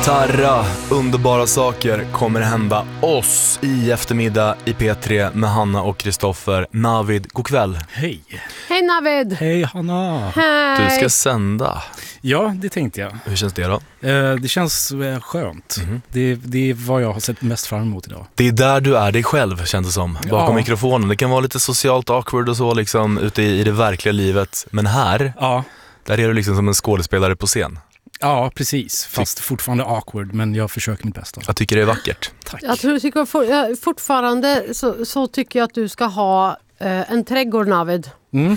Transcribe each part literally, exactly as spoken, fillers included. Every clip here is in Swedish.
Tarra, underbara saker kommer hända oss i eftermiddag i P tre med Hanna och Kristoffer. Navid, god kväll. Hej. Hej Navid. Hej Hanna. Hej. Du ska sända. Ja, det tänkte jag. Hur känns det då? Eh, det känns eh, skönt. Mm-hmm. Det, det är vad jag har sett mest fram emot idag. Det är där du är dig själv, känns det som. Bakom ja. mikrofonen. Det kan vara lite socialt awkward och så liksom ute i, i det verkliga livet. Men här, ja. där är du liksom som en skådespelare på scen. Ja, precis. Fast fortfarande awkward, men jag försöker mitt bästa. Jag tycker det är vackert. Tack. Jag tror, tycker for, fortfarande så, så tycker jag att du ska ha eh, en trädgård, Navid. Mm.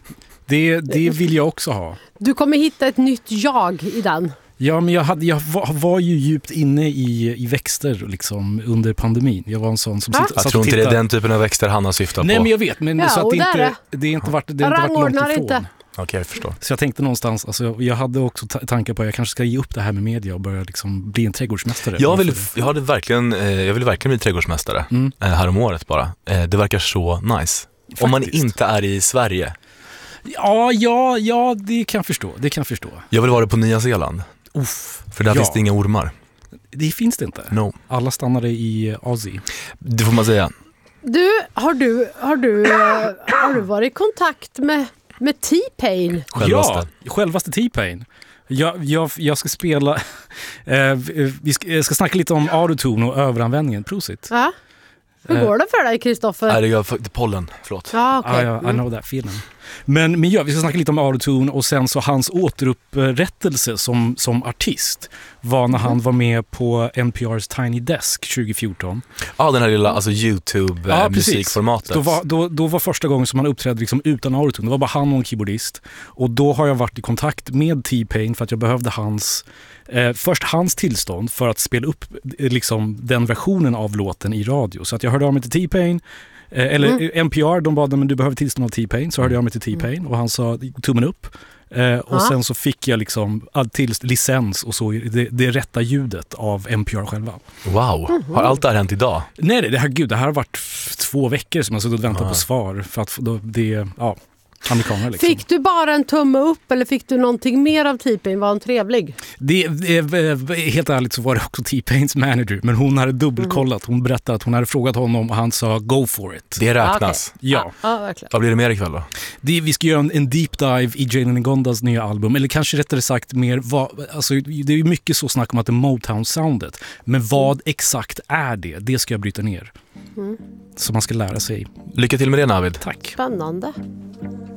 Det, det vill jag också ha. Du kommer hitta ett nytt jag i den. Ja, men jag, hade, jag var, var ju djupt inne i, i växter liksom, under pandemin. Jag var en sån som... Ja. Sitt, Jag satt tror inte titta... det är den typen av växter Hanna syftar Nej, på. men jag vet. Men Ja, så att det, och inte, där det är inte varit, det har inte varit långt ifrån. Inte. Okej, okay, jag förstår. Så jag tänkte någonstans, alltså, jag hade också t- tankar på att jag kanske ska ge upp det här med media och börja liksom bli en trädgårdsmästare. Jag vill, jag hade verkligen, eh, jag vill verkligen bli trädgårdsmästare mm. eh, här om året bara. Eh, det verkar så nice. Faktiskt. Om man inte är i Sverige. Ja, ja, ja, det kan jag förstå. Det kan jag förstå. Jag vill vara på Nya Zeeland. Uff, för där ja. finns det inga ormar. Det finns det inte. No. Alla stannade i Aussie. Det får man säga. Du, har du, har du, har du varit i kontakt med, med T-Pain? Självaste. Ja, självaste T-Pain. Jag, jag, jag ska spela... eh, vi ska, jag ska snacka lite om autotune och överanvändningen. Prosit. Ja. Hur går det för dig, Kristoffer? Nej, det är pollen, förlåt. Ja, okej. Okay. Ah, ja, I know that feeling. Men, men ja, vi ska snacka lite om autotune och sen så hans återupprättelse som, som artist var när han var med på N P R's Tiny Desk tjugo fjorton. Ja, ah, den här lilla alltså, YouTube-musikformatet. Ja, då, var, då, då var första gången som han uppträdde liksom utan autotune. Det var bara han och en keyboardist. Och då har jag varit i kontakt med T-Pain för att jag behövde hans... Eh, först hans tillstånd för att spela upp eh, liksom, den versionen av låten i radio. Så att jag hörde av mig till T-Pain. Eh, eller mm. N P R, de bad men du behöver tillstånd av T-Pain. Så hörde jag mig till T-Pain och han sa tummen upp. Eh, och ja. Sen så fick jag liksom all till licens och så det, det rätta ljudet av N P R själva. Wow, mm-hmm. Har allt det här hänt idag? Nej, det här, gud, det här har varit f- två veckor som jag suttit och väntat ah. på svar. För att då, det, ja... Amerikaner, liksom. Fick du bara en tumme upp eller fick du någonting mer av T-Pain? Var han trevlig? Det, det, helt ärligt så var det också T-Pains manager. Men hon hade dubbelkollat. Hon berättade att hon hade frågat honom och han sa go for it. Det räknas. Okay. Ja. ja, verkligen. Vad blir det mer ikväll då? Det, vi ska göra en, en deep dive i Jalen Ngondas nya album. Eller kanske rättare sagt mer vad, alltså, det är mycket så snack om att det är Motown-soundet. Men vad mm. exakt är det? Det ska jag bryta ner. Mm. Så man ska lära sig. Lycka till med det, Navid. Tack. Spännande.